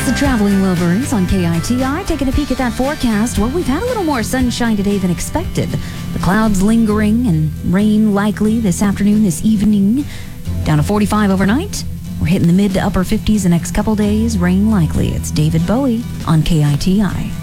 It's the Traveling Wilburys on KITI. Taking a peek at that forecast. Well, we've had a little more sunshine today than expected. The clouds lingering and rain likely this afternoon, this evening. Down to 45 overnight. We're hitting the mid to upper 50s the next couple days. Rain likely. It's David Bowie on KITI.